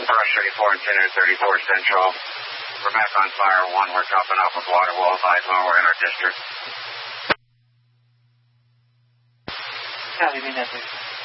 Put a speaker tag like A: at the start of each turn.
A: Brush 34 and Center 34 Central. We're back on fire 1. We're dropping off of water wall. Advise when we're in our district.
B: Copy, be necessary.